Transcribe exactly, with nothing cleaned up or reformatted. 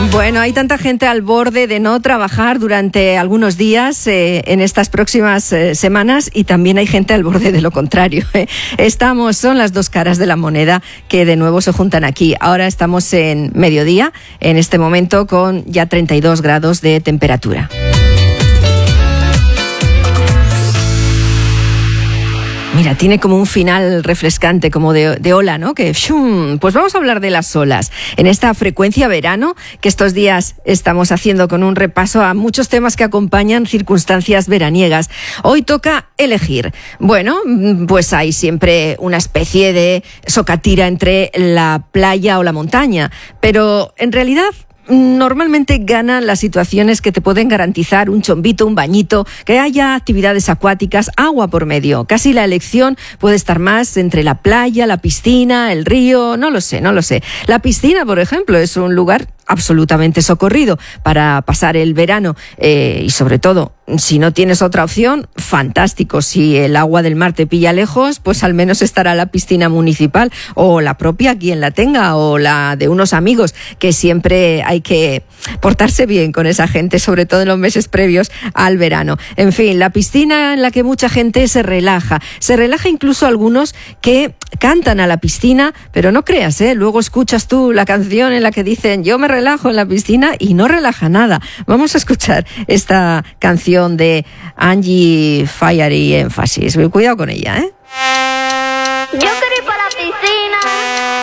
Bueno, hay tanta gente al borde de no trabajar durante algunos días eh, en estas próximas eh, semanas, y también hay gente al borde de lo contrario. ¿eh? Estamos, son las dos caras de la moneda que de nuevo se juntan aquí. Ahora estamos en mediodía, en este momento con ya treinta y dos grados de temperatura. Mira, tiene como un final refrescante, como de, de ola, ¿no? Que ¡shum! Pues vamos a hablar de las olas. En esta frecuencia verano, que estos días estamos haciendo con un repaso a muchos temas que acompañan circunstancias veraniegas. Hoy toca elegir. Bueno, pues hay siempre una especie de socatira entre la playa o la montaña, pero en realidad normalmente ganan las situaciones que te pueden garantizar un chombito, un bañito, que haya actividades acuáticas, agua por medio. Casi la elección puede estar más entre la playa, la piscina, el río, no lo sé, no lo sé. La piscina, por ejemplo, es un lugar absolutamente socorrido para pasar el verano eh, y sobre todo, si no tienes otra opción, fantástico. Si el agua del mar te pilla lejos, pues al menos estará la piscina municipal o la propia, quien la tenga, o la de unos amigos, que siempre hay que portarse bien con esa gente, sobre todo en los meses previos al verano. En fin, la piscina en la que mucha gente se relaja, se relaja incluso algunos que cantan a la piscina, pero no creas, ¿eh? Luego escuchas tú la canción en la que dicen yo me relajo en la piscina y no relaja nada. Vamos a escuchar esta canción de Angie Fire y Énfasis. Cuidado con ella, ¿eh? Yo creo